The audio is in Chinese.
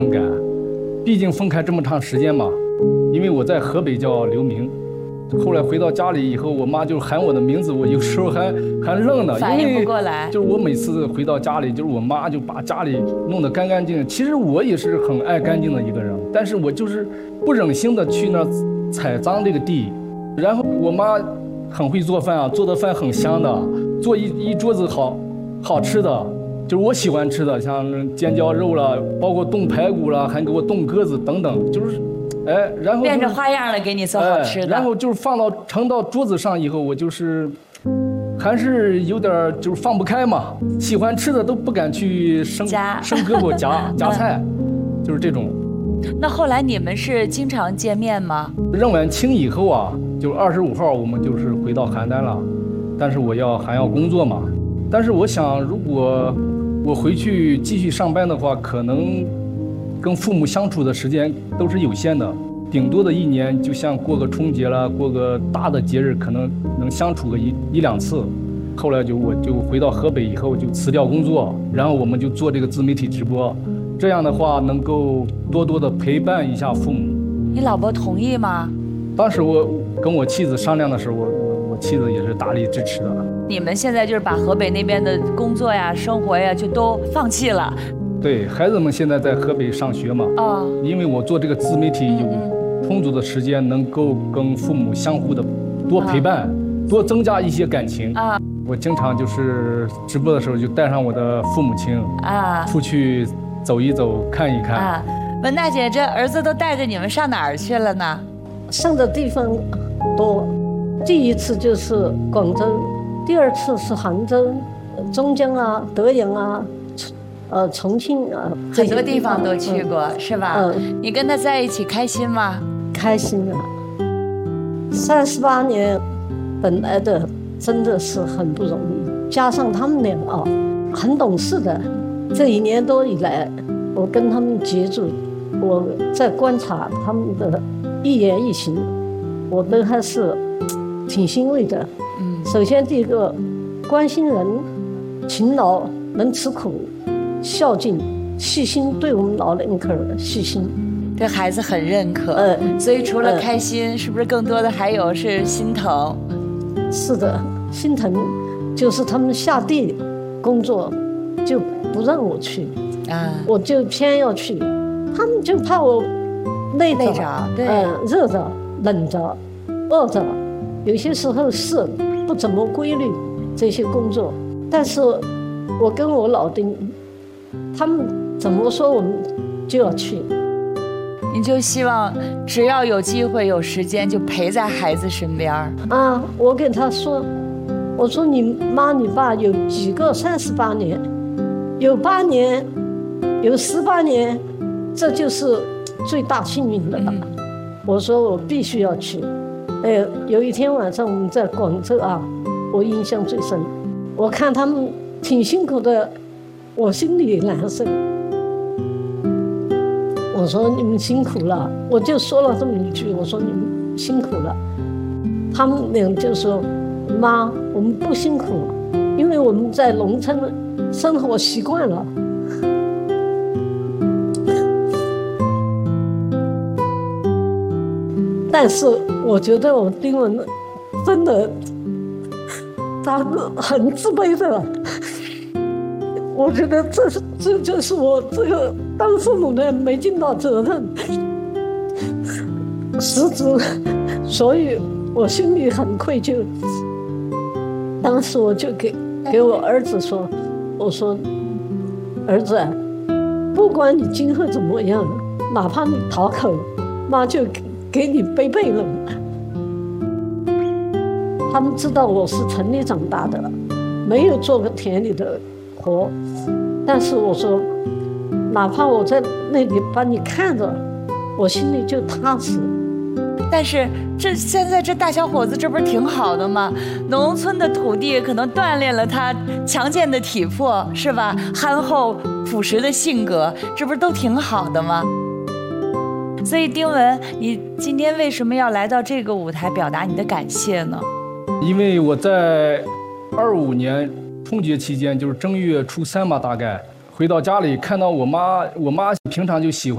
感，毕竟分开这么长时间嘛。因为我在河北叫刘明，后来回到家里以后，我妈就喊我的名字，我有时候还愣呢， 反应不过来。 就是我每次回到家里，就是我妈就把家里弄得干干净净。其实我也是很爱干净的一个人，但是我就是不忍心的去那踩脏这个地。然后我妈很会做饭啊，做的饭很香的，做一桌子好吃的，就是我喜欢吃的，像尖椒肉啦，包括冻排骨啦，还给我冻鸽子等等，就是。然后变着花样的给你做好吃的， 然后就是盛到桌子上以后，我就是还是有点就是放不开嘛，喜欢吃的都不敢去伸胳膊夹菜，就是这种。 那后来你们是经常见面吗？ 认完亲以后啊，就25号我们就是回到邯郸了，但是还要工作嘛。但是我想，如果我回去继续上班的话，可能跟父母相处的时间都是有限的，顶多的1年，就像过个春节啦，过个大的节日，可能能相处个一两次。后来我就回到河北以后，就辞掉工作，然后我们就做这个自媒体直播，这样的话能够多多的陪伴一下父母。 你老婆同意吗？ 当时我跟我妻子商量的时候，我妻子也是大力支持的。 你们现在就是把河北那边的工作呀、生活呀，就都放弃了。 对，孩子们现在在河北上学嘛，因为我做这个自媒体有充足的时间，能够跟父母相互的多陪伴，多增加一些感情。我经常就是直播的时候就带上我的父母亲出去走一走，看一看。 文大姐，这儿子都带着你们上哪儿去了呢？ 上的地方多，第一次就是广州，第2次是杭州、中江啊、德阳啊。重庆啊， 很多地方都去过，是吧？你跟他在一起开心吗？ 开心啊！38年，本来的真的是很不容易，加上他们俩很懂事的。这1年多以来，我跟他们接触，我在观察他们的一言一行，我都还是挺欣慰的。首先第一个，关心人，勤劳，能吃苦。孝敬、细心，对我们老人口的细心， 对孩子很认可。所以除了开心，是不是更多的还有是心疼？ 是的，心疼，就是他们下地工作就不让我去我就偏要去，他们就怕我累着， 对， 热着、冷着、饿着，有些时候是不怎么规律这些工作，但是我跟我老丁。他们怎么说，我们就要去。 你就希望只要有机会、有时间，就陪在孩子身边我给他说，我说你妈、你爸有几个38年，有8年，有18年，这就是最大幸运的了。我说我必须要去。有一天晚上我们在广州我印象最深，我看他们挺辛苦的。我心里难受，我说你们辛苦了，我就说了这么一句，我说你们辛苦了。他们俩就说：“妈，我们不辛苦，因为我们在农村生活习惯了。”但是我觉得我丁文真的，他很自卑的。我觉得这就是我这个当父母的没尽到责任，实质，所以我心里很愧疚。当时我就给我儿子说，我说儿子，不管你今后怎么样，哪怕你讨口，妈就给你背背了。他们知道我是城里长大的，没有做过田里的活，但是我说，哪怕我在那里把你看着，我心里就踏实。 但是现在这大小伙子，这不是挺好的吗？农村的土地可能锻炼了他强健的体魄，是吧？憨厚朴实的性格，这不是都挺好的吗？所以丁文，你今天为什么要来到这个舞台表达你的感谢呢？ 因为我在25年春节期间，就是正月初3吧，大概回到家里看到我妈平常就喜欢